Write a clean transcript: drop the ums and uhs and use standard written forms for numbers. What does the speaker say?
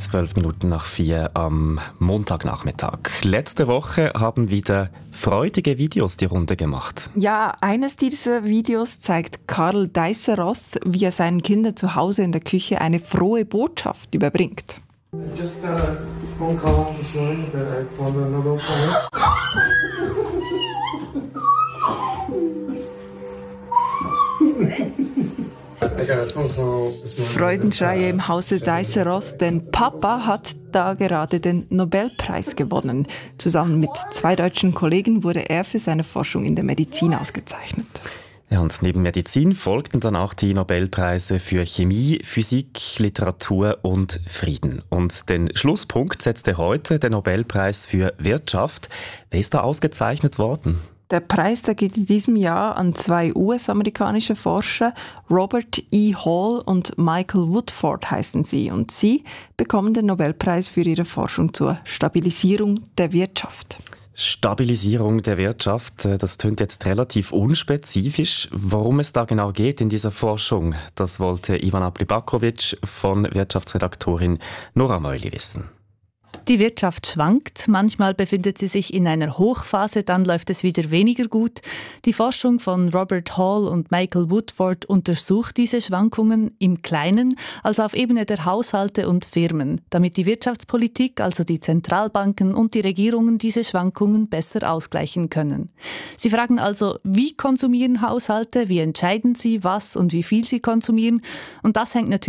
12 Minuten nach 4 am Montagnachmittag. Letzte Woche haben wieder freudige Videos die Runde gemacht. Ja, eines dieser Videos zeigt Karl Deisseroth, wie er seinen Kindern zu Hause in der Küche eine frohe Botschaft überbringt. Just got a phone call this morning that I won the Nobel Prize. Freudenschreie im Hause Deisseroth, denn Papa hat da gerade den Nobelpreis gewonnen. Zusammen mit 2 deutschen Kollegen wurde er für seine Forschung in der Medizin ausgezeichnet. Ja, und neben Medizin folgten dann auch die Nobelpreise für Chemie, Physik, Literatur und Frieden. Und den Schlusspunkt setzte heute der Nobelpreis für Wirtschaft. Wer ist da ausgezeichnet worden? Der Preis, der geht in diesem Jahr an 2 US-amerikanische Forscher, Robert E. Hall und Michael Woodford heißen sie. Und sie bekommen den Nobelpreis für ihre Forschung zur Stabilisierung der Wirtschaft. Stabilisierung der Wirtschaft, das tönt jetzt relativ unspezifisch. Worum es da genau geht in dieser Forschung, das wollte Ivana Plibakovic von Wirtschaftsredaktorin Nora Meuli wissen. Die Wirtschaft schwankt, manchmal befindet sie sich in einer Hochphase, dann läuft es wieder weniger gut. Die Forschung von Robert Hall und Michael Woodford untersucht diese Schwankungen im Kleinen, also auf Ebene der Haushalte und Firmen, damit die Wirtschaftspolitik, also die Zentralbanken und die Regierungen diese Schwankungen besser ausgleichen können. Sie fragen also, wie konsumieren Haushalte, wie entscheiden sie, was und wie viel sie konsumieren, und das hängt natürlich